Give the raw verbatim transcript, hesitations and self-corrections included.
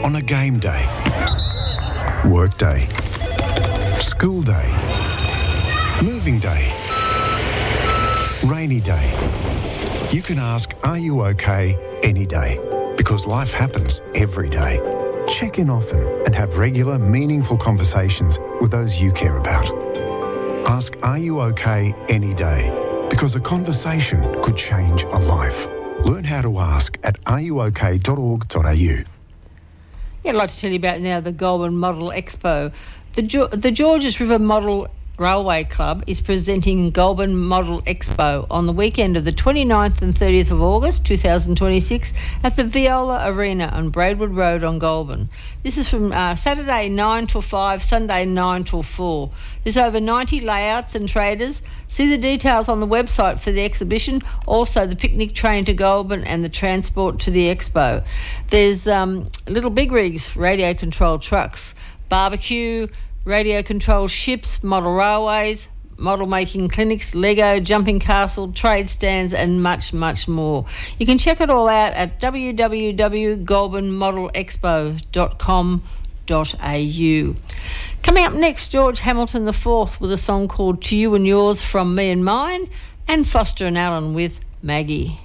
On a game day, work day, school day, moving day, rainy day. You can ask, are you okay, any day? Because life happens every day. Check in often and have regular, meaningful conversations with those you care about. Ask, are you okay, any day? Because a conversation could change a life. Learn how to ask at are you okay dot org dot a u. Yeah, I'd like to tell you about now the Goulburn Model Expo. The, jo- the Georges River Model Railway Club is presenting Goulburn Model Expo on the weekend of the twenty-ninth and thirtieth of August two thousand twenty-six at the Viola Arena on Braidwood Road on Goulburn. This is from uh, Saturday nine till five, Sunday nine till four. There's over ninety layouts and traders. See the details on the website for the exhibition, also the picnic train to Goulburn and the transport to the expo. There's um, little big rigs, radio controlled trucks, barbecue, radio controlled ships, model railways, model making clinics, Lego, jumping castle, trade stands and much, much more. You can check it all out at w w w dot goulburn model expo dot com dot a u. Coming up next, George Hamilton the fourth with a song called To You and Yours from Me and Mine, and Foster and Allen with Maggie.